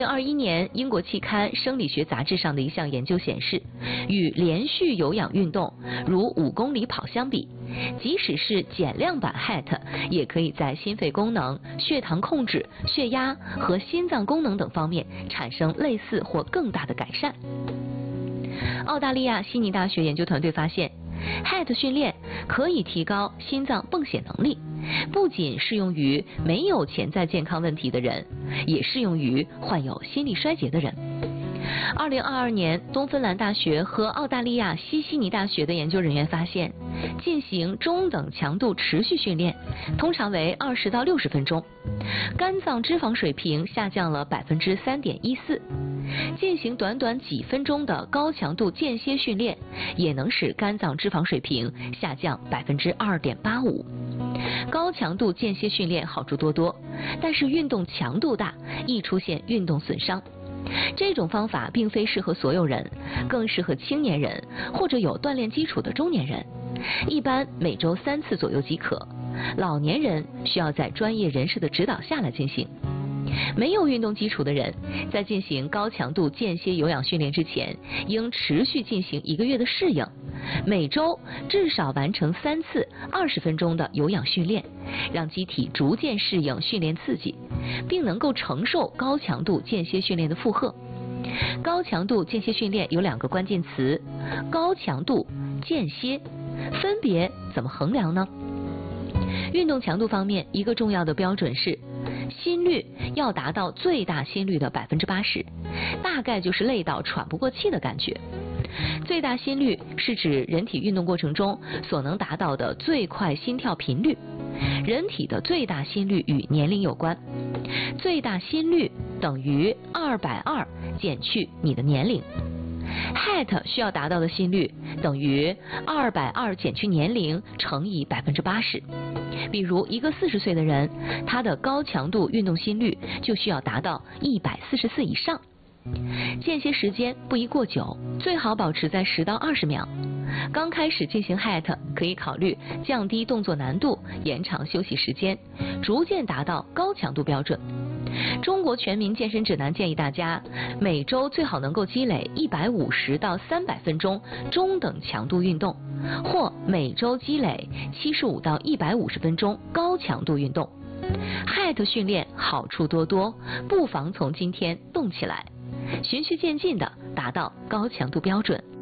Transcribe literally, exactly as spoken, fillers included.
二零二一年，英国期刊《生理学杂志》上的一项研究显示，与连续有氧运动，如五公里跑相比，即使是减量版 H I I T， 也可以在心肺功能、血糖控制、血压和心脏功能等方面产生类似或更大的改善。澳大利亚悉尼大学研究团队发现 ，H I I T 训练可以提高心脏泵血能力。不仅适用于没有潜在健康问题的人，也适用于患有心力衰竭的人。二零二二年，东芬兰大学和澳大利亚西悉尼大学的研究人员发现，进行中等强度持续训练，通常为二十到六十分钟，肝脏脂肪水平下降了百分之三点一四。进行短短几分钟的高强度间歇训练，也能使肝脏脂肪水平下降百分之二点八五。高强度间歇训练好处多多，但是运动强度大，易出现运动损伤。这种方法并非适合所有人，更适合青年人或者有锻炼基础的中年人，一般每周三次左右即可。老年人需要在专业人士的指导下来进行。没有运动基础的人，在进行高强度间歇有氧训练之前，应持续进行一个月的适应，每周至少完成三次二十分钟的有氧训练，让机体逐渐适应训练刺激，并能够承受高强度间歇训练的负荷。高强度间歇训练有两个关键词：高强度、间歇，分别怎么衡量呢？运动强度方面，一个重要的标准是心率要达到最大心率的百分之八十，大概就是累到喘不过气的感觉。最大心率是指人体运动过程中所能达到的最快心跳频率。人体的最大心率与年龄有关，最大心率等于二百二减去你的年龄。H I I T 需要达到的心率等于二百二减去年龄乘以百分之八十。比如一个四十岁的人，他的高强度运动心率就需要达到一百四十四以上。间歇时间不宜过久，最好保持在十到二十秒。刚开始进行 H I I T 可以考虑降低动作难度，延长休息时间，逐渐达到高强度标准。中国全民健身指南建议大家每周最好能够积累一百五十到三百分钟中等强度运动，或每周积累七十五到一百五十分钟高强度运动。H I I T 训练好处多多，不妨从今天动起来，循序渐进地达到高强度标准。